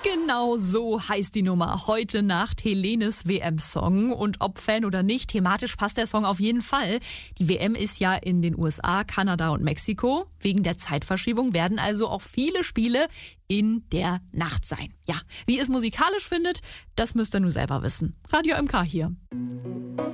Genau so heißt die Nummer. Heute Nacht Helenes WM-Song. Und ob Fan oder nicht, thematisch passt der Song auf jeden Fall. Die WM ist ja in den USA, Kanada und Mexiko. Wegen der Zeitverschiebung werden also auch viele Spiele in der Nacht sein. Ja, wie ihr es musikalisch findet, das müsst ihr nur selber wissen. Radio MK hier.